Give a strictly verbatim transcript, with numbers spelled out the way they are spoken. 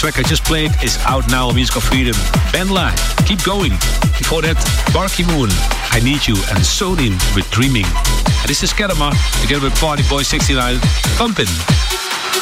track I just played is out now on Music of Freedom. Benla, Keep Going. Before that, Barky Moon, I Need You, and Sodin with Dreaming. And this is Kedama, together with Party Boy sixty-nine, Pumpin'.